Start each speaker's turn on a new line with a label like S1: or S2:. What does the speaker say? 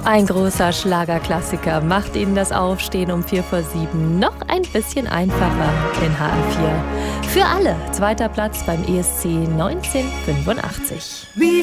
S1: Ein großer Schlagerklassiker macht Ihnen das Aufstehen um 7:45 noch ein bisschen einfacher in HR4. Für alle, zweiter Platz beim ESC 1985.
S2: Wie